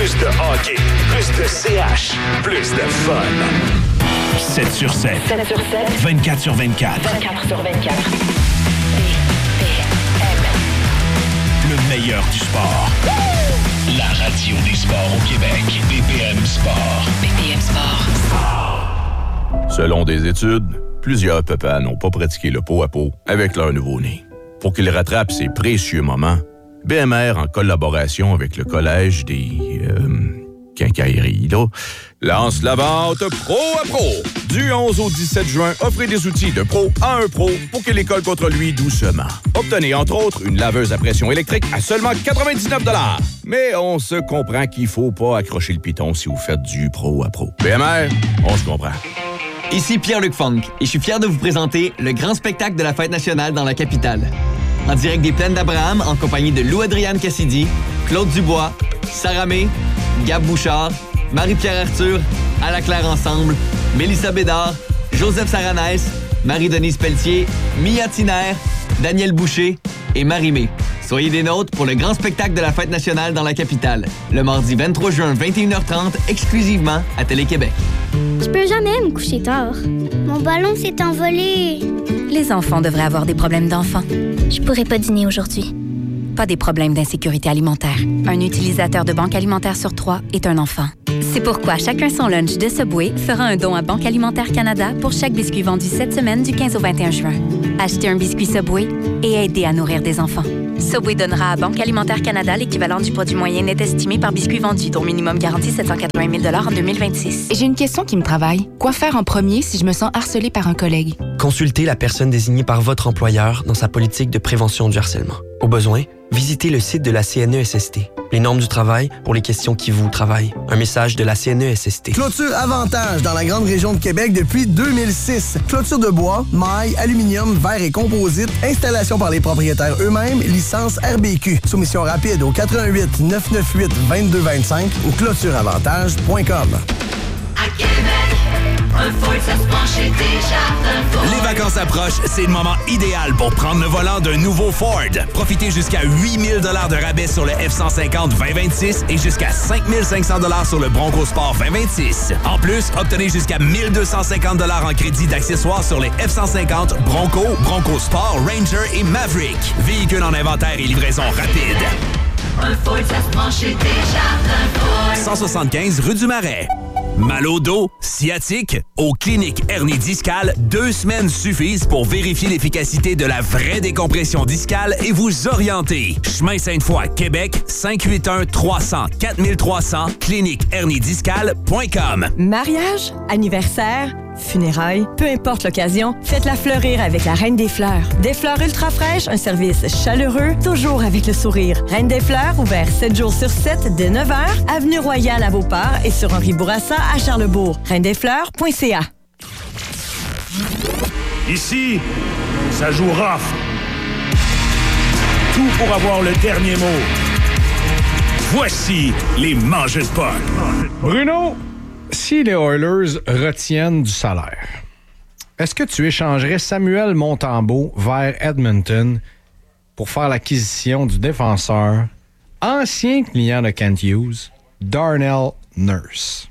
Plus de hockey, plus de CH, plus de fun. 7 sur 7. 7 sur 7. 24 sur 24. 24 sur 24. Le meilleur du sport. La radio des sports au Québec. BPM Sport. BPM Sport. Selon des études, plusieurs papas n'ont pas pratiqué le pot à pot avec leur nouveau-né. Pour qu'ils rattrapent ces précieux moments, BMR, en collaboration avec le Collège des quincailleries, lance la vente Pro à Pro. Du 11 au 17 juin, offrez des outils de pro à un pro pour qu'il école contre lui doucement. Obtenez, entre autres, une laveuse à pression électrique à seulement 99 $. Mais on se comprend qu'il faut pas accrocher le piton si vous faites du pro à pro. BMR, on se comprend. Ici Pierre-Luc Funk et je suis fier de vous présenter le grand spectacle de la Fête nationale dans la capitale. En direct des Plaines d'Abraham, en compagnie de Lou-Adrienne Cassidy, Claude Dubois, Sarah May, Gab Bouchard, Marie-Pierre Arthur, Ala Claire Ensemble, Mélissa Bédard, Joseph Saranès, Marie-Denise Pelletier, Mia Tiner, Daniel Boucher et Marie-Mé. Soyez des nôtres pour le grand spectacle de la Fête nationale dans la capitale, le mardi 23 juin, 21h30, exclusivement à Télé-Québec. Je peux jamais me coucher tard. Mon ballon s'est envolé. Les enfants devraient avoir des problèmes d'enfants. Je pourrais pas dîner aujourd'hui. Pas des problèmes d'insécurité alimentaire. Un utilisateur de Banque alimentaire sur 3 est un enfant. C'est pourquoi Chacun son lunch de Subway fera un don à Banque alimentaire Canada pour chaque biscuit vendu cette semaine du 15 au 21 juin. Achetez un biscuit Subway et aidez à nourrir des enfants. Subway donnera à Banque alimentaire Canada l'équivalent du produit moyen net estimé par biscuit vendu, dont minimum garanti 780 000 $ en 2026. J'ai une question qui me travaille. Quoi faire en premier si je me sens harcelée par un collègue? Consultez la personne désignée par votre employeur dans sa politique de prévention du harcèlement. Au besoin, visitez le site de la CNESST. Les normes du travail pour les questions qui vous travaillent. Un message de la CNESST. Clôture Avantage dans la grande région de Québec depuis 2006. Clôture de bois, maille, aluminium, verre et composite. Installation par les propriétaires eux-mêmes. Licence RBQ. Soumission rapide au 88 998 2225 ou clôtureavantage.com. À Québec, un Ford, ça se penche chez Desjardins. Les vacances approchent, c'est le moment idéal pour prendre le volant d'un nouveau Ford. Profitez jusqu'à 8 000 $ de rabais sur le F-150 2026 et jusqu'à 5 500 $ sur le Bronco Sport 2026. En plus, obtenez jusqu'à 1 250 $ en crédit d'accessoires sur les F-150, Bronco, Bronco Sport, Ranger et Maverick. Véhicules en inventaire et livraison rapide. Un Ford, ça se penche chez Desjardins Ford. 175 rue du Marais. Mal au dos, sciatique, aux cliniques hernie discale, 2 semaines suffisent pour vérifier l'efficacité de la vraie décompression discale et vous orienter. Chemin Sainte-Foy, Québec, 581-300-4300, cliniquehernidiscale.com. Mariage, anniversaire, funérailles, peu importe l'occasion, faites-la fleurir avec la Reine des Fleurs. Des fleurs ultra fraîches, un service chaleureux, toujours avec le sourire. Reine des Fleurs, ouvert 7 jours sur 7 dès 9h, avenue Royale à Beauport et sur Henri Bourassa à Charlesbourg. reindesfleurs.ca. Ici, ça joue rough. Tout pour avoir le dernier mot. Voici les mangeurs de potes. Bruno, si les Oilers retiennent du salaire, est-ce que tu échangerais Samuel Montembeault vers Edmonton pour faire l'acquisition du défenseur, ancien client de Kent Hughes, Darnell Nurse?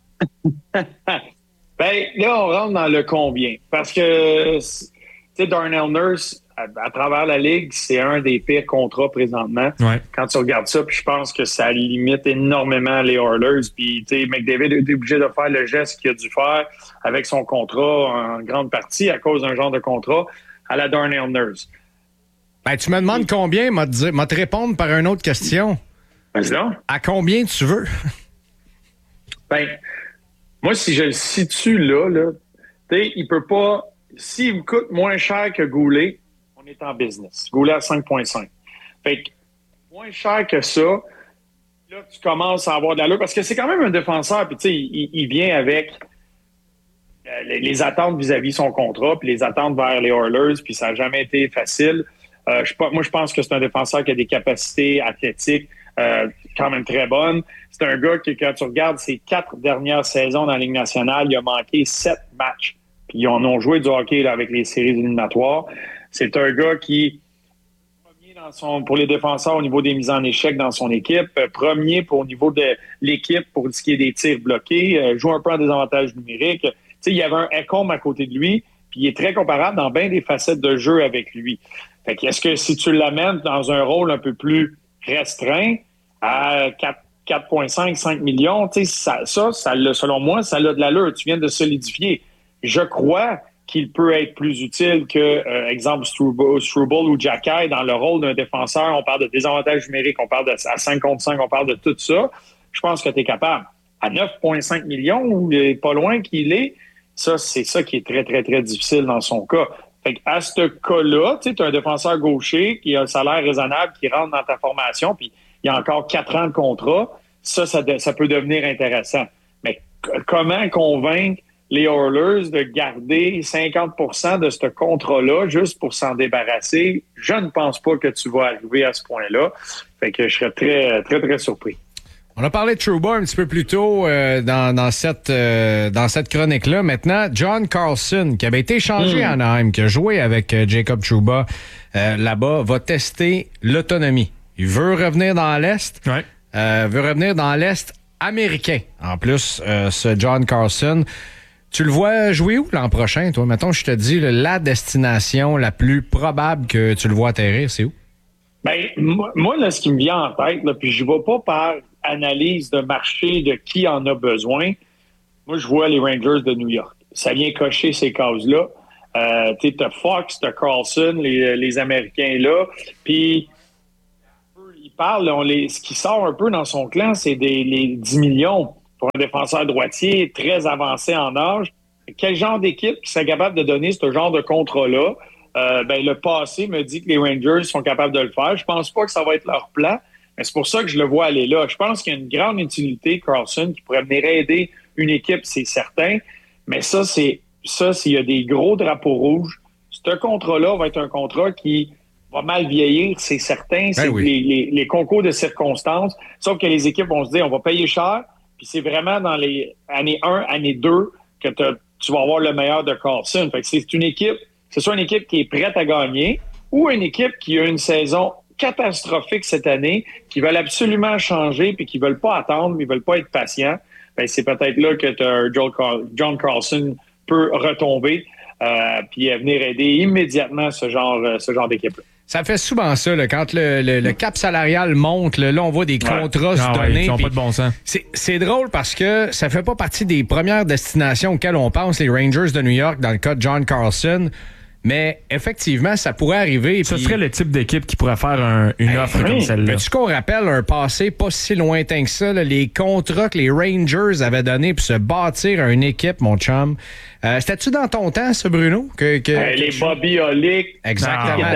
Ben, là, on rentre dans le combien. Parce que, tu sais, Darnell Nurse, à travers la Ligue, c'est un des pires contrats présentement. Ouais. Quand tu regardes ça, puis je pense que ça limite énormément les Oilers. Puis, tu sais, McDavid est obligé de faire le geste qu'il a dû faire avec son contrat en grande partie à cause d'un genre de contrat à la Darnell Nurse. Ben, tu me demandes combien, m'a te répondre par une autre question. Vas-y donc. À combien tu veux? Ben, moi, si je le situe là, tu sais, il peut pas... S'il me coûte moins cher que Goulet, on est en business. Goulet à 5,5. Fait que moins cher que ça, là, tu commences à avoir de l'allure. Parce que c'est quand même un défenseur, puis tu sais, il vient avec les attentes vis-à-vis son contrat, puis les attentes vers les Oilers, puis ça n'a jamais été facile. Moi, je pense que c'est un défenseur qui a des capacités athlétiques quand même très bonnes. C'est un gars qui, quand tu regardes ses 4 dernières saisons dans la Ligue nationale, il a manqué 7 matchs. Puis ils ont joué du hockey là, avec les séries éliminatoires. C'est un gars qui est premier dans pour les défenseurs au niveau des mises en échec dans son équipe. Premier au niveau de l'équipe pour ce qui est des tirs bloqués. Joue un peu en désavantage numérique. Tu sais, il y avait un Ekholm à côté de lui, puis il est très comparable dans bien des facettes de jeu avec lui. Fait que est-ce que si tu l'amènes dans un rôle un peu plus restreint, à 4,5, 5 millions, tu sais, ça selon moi, ça a de l'allure. Tu viens de solidifier. Je crois qu'il peut être plus utile que, exemple, Struble ou Jacky dans le rôle d'un défenseur. On parle de désavantage numérique, on parle à 5 contre 5, on parle de tout ça. Je pense que tu es capable. À 9,5 millions, ou pas loin qu'il est, ça, c'est ça qui est très, très, très difficile dans son cas. Fait qu'à ce cas-là, tu as un défenseur gaucher qui a un salaire raisonnable, qui rentre dans ta formation, puis il y a encore 4 ans de contrat. Ça peut devenir intéressant. Mais comment convaincre les Oilers de garder 50% de ce contrat-là juste pour s'en débarrasser? Je ne pense pas que tu vas arriver à ce point-là. Fait que je serais très, très, très surpris. On a parlé de Trouba un petit peu plus tôt dans cette chronique-là. Maintenant, John Carlson, qui avait été échangé à Anaheim, qui a joué avec Jacob Trouba là-bas, va tester l'autonomie. Il veut revenir dans l'Est. Ouais. Veut revenir dans l'Est américain. En plus, ce John Carlson, tu le vois jouer où l'an prochain, toi? Mettons, je te dis, la destination la plus probable que tu le vois atterrir, c'est où? Bien, moi, là, ce qui me vient en tête, là, puis je ne vais pas par analyse de marché de qui en a besoin. Moi, je vois les Rangers de New York. Ça vient cocher ces cases-là. Tu as Fox, tu as Carlson, les Américains là. Puis, il parle, ce qui sort un peu dans son clan, c'est les 10 millions pour un défenseur droitier très avancé en âge. Quel genre d'équipe qui serait capable de donner ce genre de contrat-là? Le passé me dit que les Rangers sont capables de le faire. Je pense pas que ça va être leur plan, mais c'est pour ça que je le vois aller là. Je pense qu'il y a une grande utilité, Carlson, qui pourrait venir aider une équipe, c'est certain. Mais ça, s'il y a des gros drapeaux rouges, ce contrat-là va être un contrat qui va mal vieillir, c'est certain. C'est les concours de circonstances. Sauf que les équipes vont se dire, on va payer cher, puis c'est vraiment dans les années 1, année 2 que tu vas avoir le meilleur de Carlson. Fait que c'est une équipe, que ce soit une équipe qui est prête à gagner ou une équipe qui a une saison catastrophique cette année, qui veulent absolument changer puis qui veulent pas attendre, mais ils veulent pas être patients. Ben, c'est peut-être là que John Carlson peut retomber puis venir aider immédiatement ce genre d'équipe-là. Ça fait souvent ça, là, quand le cap salarial monte, là, on voit des contrats se donner. Ils n'ont pas de bon sens. C'est drôle parce que ça fait pas partie des premières destinations auxquelles on pense, les Rangers de New York, dans le cas de John Carlson. Mais effectivement, ça pourrait arriver. Ce serait le type d'équipe qui pourrait faire une offre comme celle-là. Veux-tu qu'on rappelle un passé pas si lointain que ça, là, les contrats que les Rangers avaient donnés pour se bâtir une équipe, mon chum. C'était-tu dans ton temps, ça, Bruno? Les Bobby Olick. Exactement.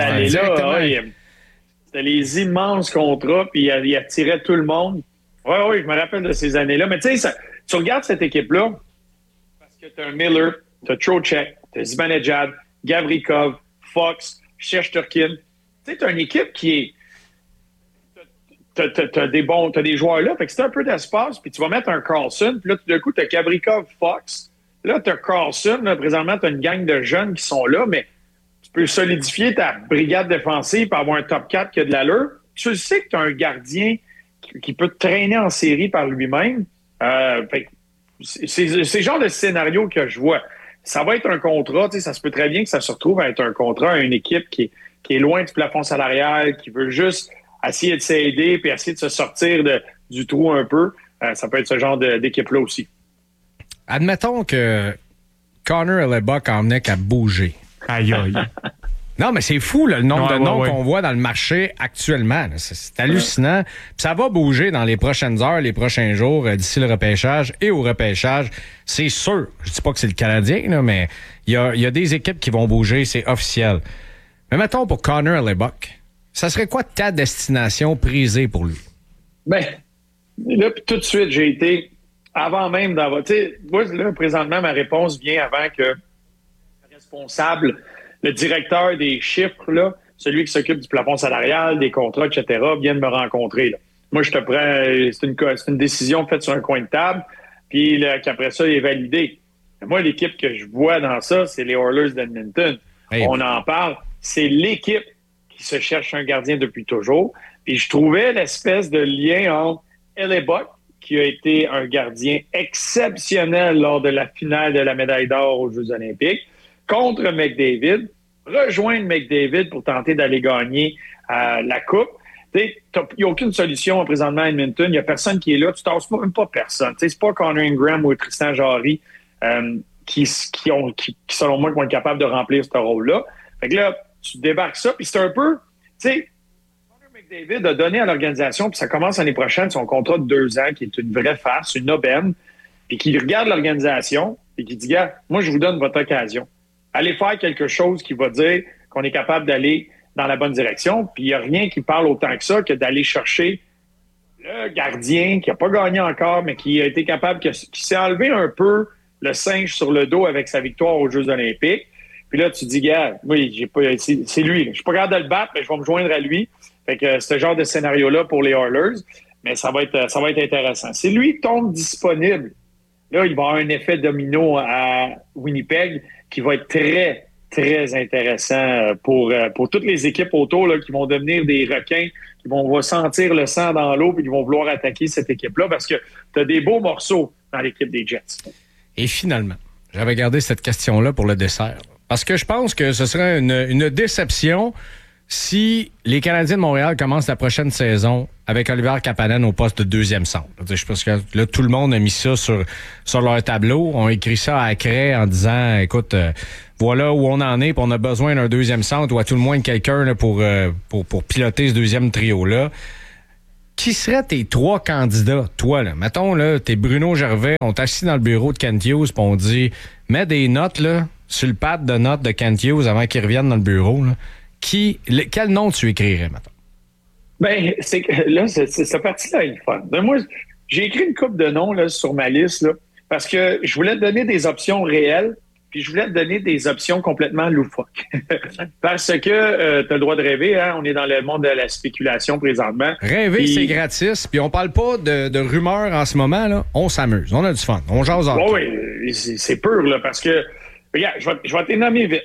C'était les immenses contrats, puis il attirait tout le monde. Oui, je me rappelle de ces années-là. Mais tu sais, tu regardes cette équipe-là, parce que tu as un Miller, tu as Trocheck, tu as Zibanejad, Gavrikov, Fox, Shesterkin. Tu sais, tu as une équipe qui est... T'as des joueurs là, fait que c'est un peu d'espace, puis tu vas mettre un Carlson, puis là, tout d'un coup, tu as Gavrikov, Fox. Là, tu as Carlson, là, présentement, tu as une gang de jeunes qui sont là, mais tu peux solidifier ta brigade défensive pour avoir un top 4 qui a de l'allure. Tu sais que tu as un gardien qui peut te traîner en série par lui-même. C'est le genre de scénario que je vois. Ça va être un contrat, tu sais, ça se peut très bien que ça se retrouve à être un contrat à une équipe qui est loin du plafond salarial, qui veut juste essayer de s'aider puis essayer de se sortir du trou un peu. Ça peut être ce genre d'équipe-là aussi. Admettons que Connor Hellebuyck en venait qu'à bouger. Aïe, aïe. Non, mais c'est fou, là, le nombre de noms qu'on voit dans le marché actuellement. Là. C'est hallucinant. Puis ça va bouger dans les prochaines heures, les prochains jours, d'ici le repêchage et au repêchage. C'est sûr. Je dis pas que c'est le Canadien, là, mais il y a des équipes qui vont bouger, c'est officiel. Mais mettons pour Connor Hellebuyck, ça serait quoi ta destination prisée pour lui? Ben, là, tout de suite, j'ai été, avant même d'avoir... Tu sais, moi, là, présentement, ma réponse vient avant que le responsable... Le directeur des chiffres, là, celui qui s'occupe du plafond salarial, des contrats, etc., vient de me rencontrer. Là. Moi, je te prends... C'est une décision faite sur un coin de table, puis qu'après ça, il est validé. Moi, l'équipe que je vois dans ça, c'est les Oilers d'Edmonton. Hey, on en parle. C'est l'équipe qui qui se cherche un gardien depuis toujours. Puis je trouvais l'espèce de lien entre Hellebuyck, qui a été un gardien exceptionnel lors de la finale de la médaille d'or aux Jeux olympiques, contre McDavid, rejoindre McDavid pour tenter d'aller gagner la Coupe. Il n'y a aucune solution présentement à Edmonton. Il n'y a personne qui est là. Tu ne tasses même pas personne. C'est pas Connor Ingram ou Tristan Jarry qui, selon moi, vont être capables de remplir ce rôle-là. Fait que là, tu débarques ça. Puis c'est un peu... Connor McDavid a donné à l'organisation, puis ça commence l'année prochaine, son contrat de 2 ans, qui est une vraie farce, une aubaine, puis qui regarde l'organisation et qui dit, gars, moi, je vous donne votre occasion. Allez faire quelque chose qui va dire qu'on est capable d'aller dans la bonne direction. Puis il n'y a rien qui parle autant que ça que d'aller chercher le gardien qui n'a pas gagné encore, mais qui a été capable, qui s'est enlevé un peu le singe sur le dos avec sa victoire aux Jeux olympiques. Puis là, tu dis, gars, moi, c'est lui. Je suis pas capable de le battre, mais je vais me joindre à lui. Fait que ce genre de scénario-là pour les Oilers, mais ça va être intéressant. Si lui tombe disponible, là, il va avoir un effet domino à Winnipeg qui va être très, très intéressant pour toutes les équipes autour là, qui vont devenir des requins, qui vont sentir le sang dans l'eau et qui vont vouloir attaquer cette équipe-là parce que tu as des beaux morceaux dans l'équipe des Jets. Et finalement, j'avais gardé cette question-là pour le dessert. Parce que je pense que ce serait une déception si les Canadiens de Montréal commencent la prochaine saison avec Oliver Kapanen au poste de deuxième centre. Je pense que là, tout le monde a mis ça sur leur tableau. On écrit ça à craie en disant, écoute, voilà où on en est, puis on a besoin d'un deuxième centre ou à tout le moins de quelqu'un là, pour piloter ce deuxième trio-là. Qui seraient tes 3 candidats, toi, là? Mettons, là, t'es Bruno Gervais, on t'assit dans le bureau de Kent Hughes, puis on dit, mets des notes, là, sur le pad de notes de Kent Hughes avant qu'il revienne dans le bureau, là. Quel nom tu écrirais, maintenant? Ben, cette partie-là est fun. Ben, moi, j'ai écrit une couple de noms là, sur ma liste là, parce que je voulais te donner des options réelles, puis je voulais te donner des options complètement loufoques. Parce que tu as le droit de rêver, hein? On est dans le monde de la spéculation présentement. Rêver, c'est gratis, puis on parle pas de rumeurs en ce moment, là. On s'amuse, on a du fun, on jase en tout. Oui, c'est pur, là, parce que, regarde, je vais te les nommer vite.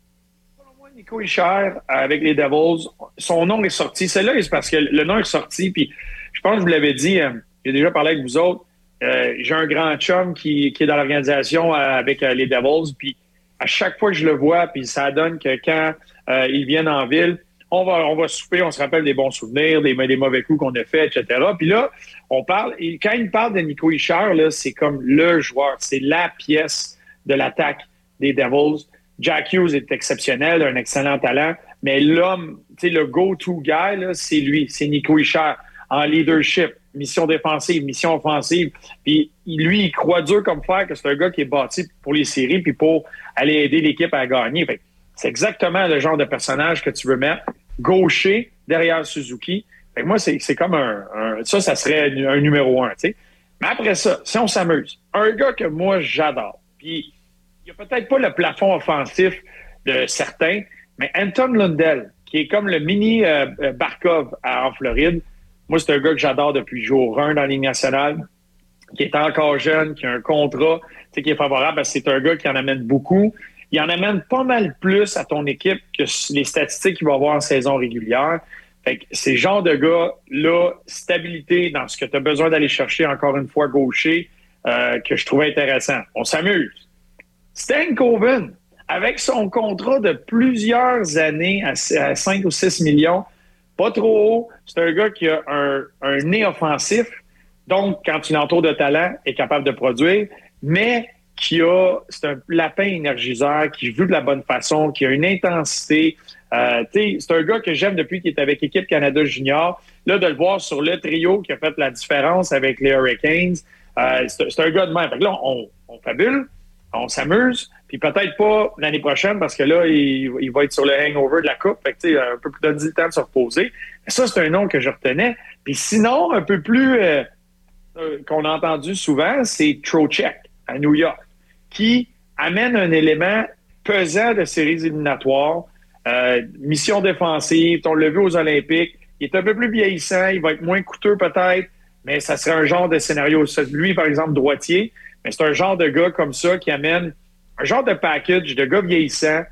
Nico Hischier avec les Devils, son nom est sorti. Celle-là, c'est parce que le nom est sorti, puis je pense que je vous l'avais dit, j'ai déjà parlé avec vous autres, j'ai un grand chum qui est dans l'organisation avec les Devils, puis à chaque fois que je le vois, puis ça donne que quand ils viennent en ville, on va souper, on se rappelle des bons souvenirs, des mauvais coups qu'on a fait, etc. Puis là, on parle, et quand il parle de Nico Hischier, là, c'est comme le joueur, c'est la pièce de l'attaque des Devils. Jack Hughes est exceptionnel, un excellent talent, mais l'homme, tu sais, le go-to guy, là, c'est lui, c'est Nico Hischier. En leadership, mission défensive, mission offensive. Puis lui, il croit dur comme fer que c'est un gars qui est bâti pour les séries puis pour aller aider l'équipe à gagner. Fait que c'est exactement le genre de personnage que tu veux mettre. Gaucher derrière Suzuki. Fait que moi, c'est comme ça serait un numéro 1, tu sais. Mais après ça, si on s'amuse, un gars que moi, j'adore, puis il n'y a peut-être pas le plafond offensif de certains, mais Anton Lundell, qui est comme le mini Barkov en Floride, moi, c'est un gars que j'adore depuis jour 1 dans la Ligue nationale, qui est encore jeune, qui a un contrat qui est favorable, parce que c'est un gars qui en amène beaucoup. Il en amène pas mal plus à ton équipe que les statistiques qu'il va avoir en saison régulière. Fait que ces genres de gars-là, stabilité dans ce que tu as besoin d'aller chercher, encore une fois, gaucher, que je trouvais intéressant. On s'amuse. Stan Coven, avec son contrat de plusieurs années à 5 ou 6 millions, pas trop haut, c'est un gars qui a un nez offensif, donc quand tu l'entoures de talent, est capable de produire, mais c'est un lapin énergiseur qui joue de la bonne façon, qui a une intensité. C'est un gars que j'aime depuis qu'il est avec Équipe Canada Junior. Là, de le voir sur le trio qui a fait la différence avec les Hurricanes, c'est un gars de même. Fait que là, on fabule, on s'amuse, puis peut-être pas l'année prochaine parce que là, il va être sur le hangover de la Coupe. Fait que, un peu plus donne le temps de se reposer. Mais ça, c'est un nom que je retenais. Puis sinon, un peu plus qu'on a entendu souvent, c'est Trocheck à New York, qui amène un élément pesant de séries éliminatoires, mission défensive, on l'a vu aux Olympiques, il est un peu plus vieillissant, il va être moins coûteux peut-être, mais ça serait un genre de scénario. Lui, par exemple, droitier, mais c'est un genre de gars comme ça qui amène un genre de package de gars vieillissants,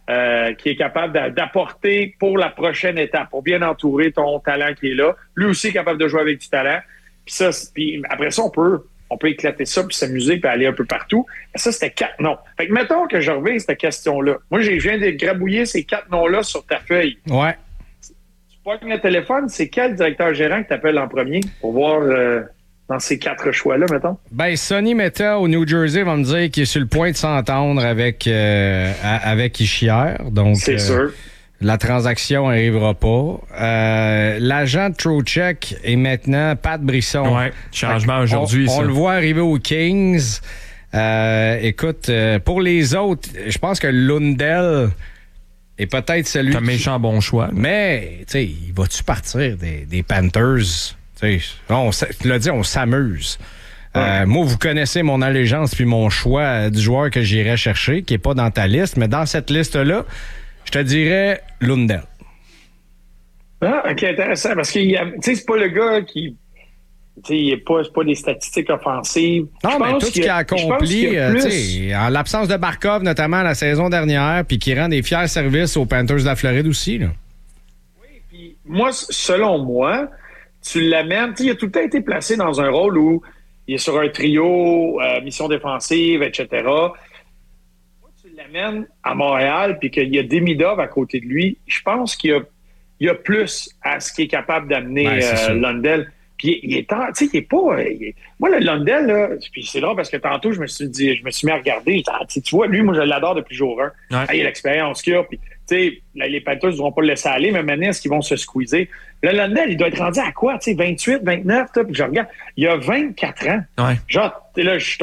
qui est capable d'apporter pour la prochaine étape, pour bien entourer ton talent qui est là. Lui aussi est capable de jouer avec du talent. Puis après ça, on peut éclater ça, puis s'amuser, puis aller un peu partout. Mais ça, c'était 4 noms. Fait que mettons que je reviens à cette question-là. Moi, je viens de grabouiller ces 4 noms-là sur ta feuille. Ouais. Tu pognes le téléphone, c'est quel directeur gérant que tu appelles en premier pour voir dans ces 4 choix-là, mettons? Ben, Sonny Mehta au New Jersey va me dire qu'il est sur le point de s'entendre avec Ischier. Donc, c'est sûr. La transaction n'arrivera pas. L'agent de Trocheck est maintenant Pat Brisson. Ouais, changement aujourd'hui. On le voit arriver aux Kings. Écoute, pour les autres, je pense que Lundell est peut-être celui C'est un méchant bon choix. Mais, tu sais, il va-tu partir des Panthers? Tu l'as dit, on s'amuse. Moi, vous connaissez mon allégeance puis mon choix du joueur que j'irais chercher, qui n'est pas dans ta liste, mais dans cette liste-là, je te dirais Lundell. Ah, OK, intéressant. Parce que c'est pas le gars qui... c'est pas des statistiques offensives. Non, mais tout ce qu'il a accompli, en l'absence de Barkov, notamment la saison dernière, puis qui rend des fiers services aux Panthers de la Floride aussi. Là. Oui, puis moi, selon moi, tu l'amènes... Il a tout le temps été placé dans un rôle où il est sur un trio, mission défensive, etc., l'amène à Montréal puis qu'il y a Demidov à côté de lui, je pense qu'il y a plus à ce qu'il est capable d'amener Lundell. Puis il est pas... moi, le Lundell, là, puis c'est drôle parce que tantôt, je me suis mis à regarder. Tu vois, lui, moi, je l'adore depuis jour 1. Ouais. Il a l'expérience qu'il a. Puis, les Panthers ne vont pas le laisser aller, mais maintenant, est-ce qu'ils vont se squeezer? Le Lundell, il doit être rendu à quoi? 28, 29, puis je regarde. Il a 24 ans. Ouais. Genre, là, je